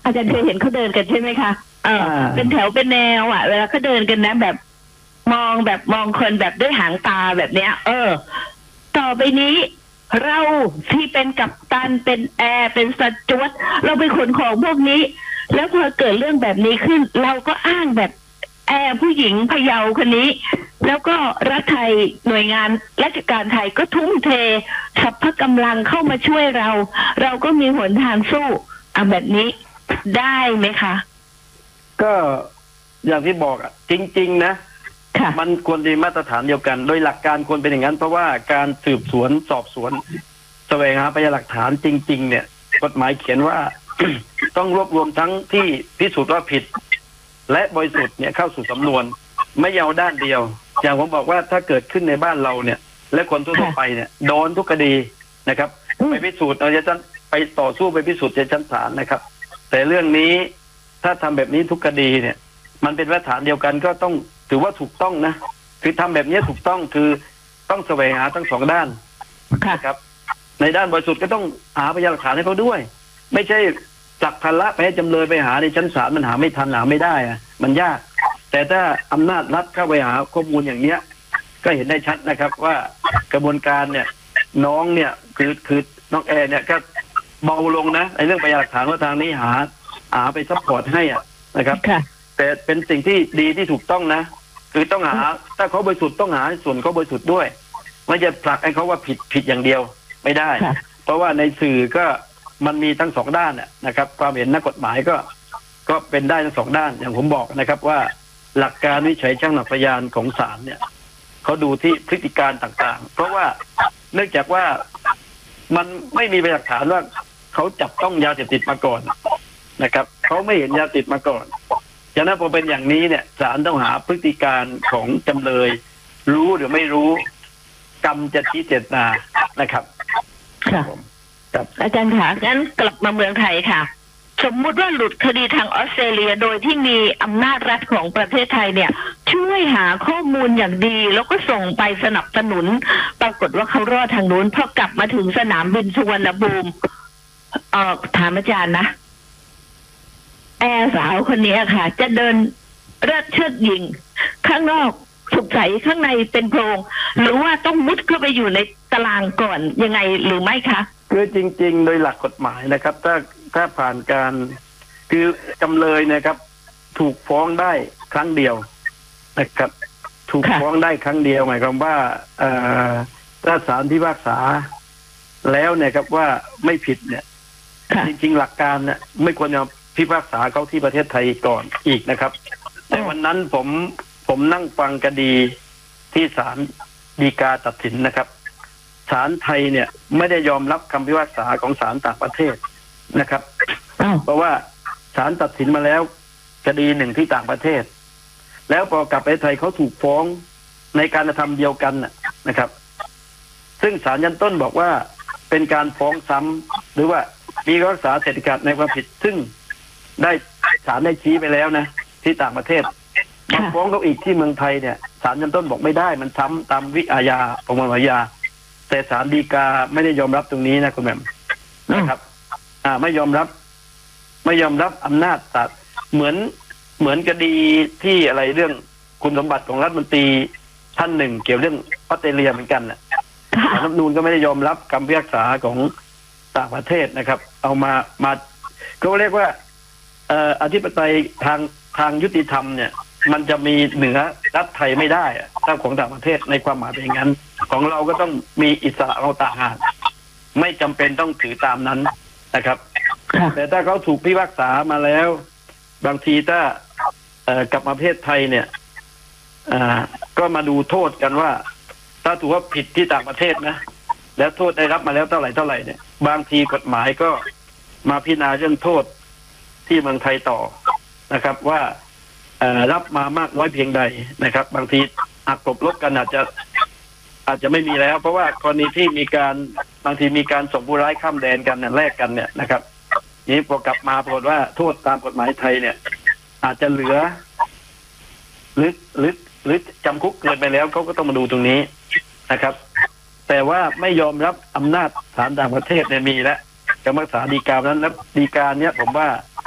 อาจารย์เคยเห็นเขาเดินกันใช่ไหมคะเป็นแถวเป็นแนวเวลาเขาเดินกันนะแบบมองคนแบบด้วยหางตาแบบเนี้ยต่อไปนี้เราที่เป็นกัปตันเป็นแอร์เป็นสจ๊วตเราไปขนของพวกนี้แล้วพอเกิดเรื่องแบบนี้ขึ้นเราก็อ้างแบบแอร์ผู้หญิงพะเยาคนนี้แล้วก็รัฐไทยหน่วยงานราชการไทยก็ทุ่มเทสรรพกำลังเข้ามาช่วยเราก็มีหนทางสู้แบบนี้ได้ไหมคะก็อย่างที่บอกจริงๆนะมันควรมีมาตรฐานเดียวกันโดยหลักการควรเป็นอย่างนั้นเพราะว่าการสืบสวนสอบสวนแสวงหาพยานหลักฐานจริงๆเนี่ยกฎหมายเขียนว่า ต้องรวบรวมทั้งที่พิสูจน์ว่าผิดและบริสุทธิ์เนี่ยเข้าสู่สำนวนไม่เอาด้านเดียวอย่างผมบอกว่าถ้าเกิดขึ้นในบ้านเราเนี่ยและคนทั่วไปเนี่ยโดนทุกคดีนะครับไปพิสูจน์เราจะไปต่อสู้ไปพิสูจน์ในชั้นศาลนะครับแต่เรื่องนี้ถ้าทำแบบนี้ทุกคดีเนี่ยมันเป็นมาตรฐานเดียวกันก็ต้องถือว่าถูกต้องนะคือทำแบบนี้ถูกต้องคือต้องแสวงหาทั้งสองด้านครับในด้านบริสุทธิ์ก็ต้องหาพยานหลักฐานให้เขาด้วยไม่ใช่จักภาระไปให้จำเลยไปหาในชั้นศาลมันหาไม่ทันหาไม่ได้มันยากแต่ถ้าอำนาจรัฐเข้าไปหาข้อมูลอย่างเนี้ยก็เห็นได้ชัดนะครับว่ากระบวนการเนี่ยน้องเนี่ยคือน้องแอร์เนี่ยก็เบาลงนะในเรื่องพยานหลักฐานว่าทางนี้หาไปซัพพอร์ตให้นะครับแต่เป็นสิ่งที่ดีที่ถูกต้องนะคือต้องหาถ้าเขาบริสุทธิ์ต้องหาส่วนเขาบริสุทธิ์ด้วยไม่จะผลักให้เขาว่าผิดอย่างเดียวไม่ได้เพราะว่าในสื่อก็มันมีทั้งสองด้านนะครับความเห็นนักกฎหมายก็เป็นได้ทั้งสองด้านอย่างผมบอกนะครับว่าหลักการวิจัยชั่งน้ำหนักพยานของศาลเนี่ยเขาดูที่พฤติการต่างๆเพราะว่าเนื่องจากว่ามันไม่มีหลักฐานว่าเขาจับต้องยาเสพติดมาก่อนนะครับเขาไม่เห็นยาติดมาก่อนฉะนั้นพอเป็นอย่างนี้เนี่ยศาลต้องหาพฤติการของจำเลยรู้หรือไม่รู้กรรมจะชี้เจตนานะครับค่ะอาจารย์คะงั้นกลับมาเมืองไทยค่ะสมมุติว่าหลุดคดีทางออสเตรเลียโดยที่มีอำนาจรัฐของประเทศไทยเนี่ยช่วยหาข้อมูลอย่างดีแล้วก็ส่งไปสนับสนุนปรากฏว่าเขารอดทางนู้นพอกลับมาถึงสนามบินสุวรรณภูมิถามอาจารย์นะแอร์สาวคนนี้ค่ะจะเดินเลือดเชือดยิงข้างนอกสุกใสข้างในเป็นโพรงหรือว่าต้องมุดเข้าไปอยู่ในตารางก่อนยังไงหรือไม่คะคือจริงๆโดยหลักกฎหมายนะครับถ้าผ่านการคือจำเลยนะครับถูกฟ้องได้ครั้งเดียวนะครับถูกฟ้องได้ครั้งเดียวหมายความว่าถ้าศาลพิพากษาแล้วเนี่ยครับว่าไม่ผิดเนี่ยจริงๆหลักการเนี่ยไม่ควรจะพิพากษาเขาที่ประเทศไทยก่อนอีกนะครับแต่วันนั้นผมนั่งฟังคดีที่ศาลฎีกาตัดสินนะครับศาลไทยเนี่ยไม่ได้ยอมรับคำพิพากษาของศาลต่างประเทศนะครับเพราะว่าศาลตัดสินมาแล้วคดีหนึ่งที่ต่างประเทศแล้วพอกลับไปไทยเขาถูกฟ้องในการกระทำเดียวกันนะครับซึ่งศาลชั้นต้นบอกว่าเป็นการฟ้องซ้ำหรือว่ามีคำพิพากษาเสร็จขาดในความผิดซึ่งได้ศาลได้ชี้ไปแล้วนะที่ต่างประเทศมาฟ้องเขาอีกที่เมืองไทยเนี่ยศาลชั้นต้นบอกไม่ได้มันซ้ำตามวิอาญาประมวลอาญาแต่ศาลฎีกาไม่ได้ยอมรับตรงนี้นะคุณแม่นะครับไม่ยอมรับอำนาจศาลเหมือนคดีที่อะไรเรื่องคุณสมบัติของรัฐมนตรีท่านหนึ่งเกี่ยวเรื่องออสเตรเลียเหมือนกันศาลรัฐธรรมนูญก็ไม่ได้ยอมรับคำพิพากษาของต่างประเทศนะครับเอามาก็เรียกว่าอธิปไตยทางยุติธรรมเนี่ยมันจะมีเหนือรัฐไทยไม่ได้ถ้าของต่างประเทศในความหมายเป็นอย่างนั้นของเราก็ต้องมีอิสระเราต่างหากไม่จำเป็นต้องถือตามนั้นนะครับแต่ถ้าเขาถูกพิพากษามาแล้วบางทีถ้ากลับมาประเทศไทยเนี่ยก็มาดูโทษกันว่าถ้าถือว่าผิดที่ต่างประเทศนะแล้วโทษได้รับมาแล้วเท่าไหร่เนี่ยบางทีกฎหมายก็มาพิจารณาเรื่องโทษที่เมืองไทยต่อนะครับว่ารับมามากน้อยเพียงใดนะครับบางทีหักกลบลบกันอาจจะไม่มีแล้วเพราะว่ากรณีที่บางทีมีการส่งผู้ร้ายข้ามแดนกันแลกกันเนี่ยนะครับนี้พอกลับมาปรากฏว่าโทษตามกฎหมายไทยเนี่ยอาจจะเหลือหรือจำคุกเกินไปแล้วเขาก็ต้องมาดูตรงนี้นะครับแต่ว่าไม่ยอมรับอำนาจศาลต่างประเทศเนี่ยมีแล้วคำพิพากษาฎีกานั้นแล้วฎีกาเนี้ยผมว่า